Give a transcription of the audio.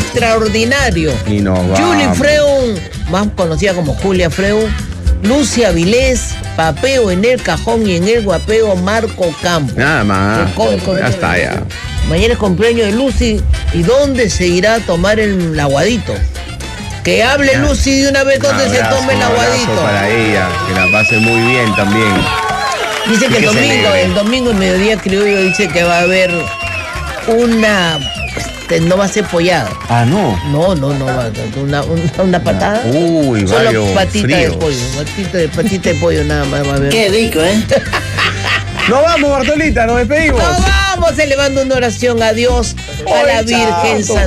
extraordinario. Y nos vamos. Julie Freun, más conocida como Julia Freun. Lucia Vilés, papeo en el cajón y en el guapeo Marco Campos. Nada más. Ya está ya. Mañana es cumpleaños de Lucy. ¿Y dónde se irá a tomar el aguadito? Que hable Lucy de una vez donde se tome el aguadito. Para ella, que la pase muy bien también. Dice que el domingo en Mediodía Criollo dice que va a haber una... no va a ser pollada. Ah, no. No va a ser una patada. Uy, solo patita de pollo. Patita de pollo nada más va a haber. Qué rico, ¿eh? Nos vamos, Bartolita, nos despedimos. Nos vamos elevando una oración a Dios, a la Virgen Santa.